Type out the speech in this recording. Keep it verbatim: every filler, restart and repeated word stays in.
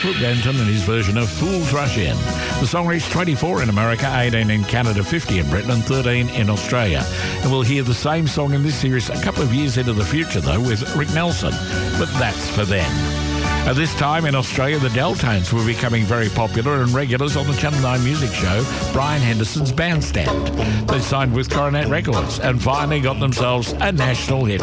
Brook Benton and his version of Fools Rush In. The song reached twenty-four in America, eighteen in Canada, fifty in Britain and thirteen in Australia. And we'll hear the same song in this series a couple of years into the future, though, with Rick Nelson. But that's for them. At this time in Australia, the Deltones were becoming very popular and regulars on the Channel nine music show Brian Henderson's Bandstand. They signed with Coronet Records and finally got themselves a national hit.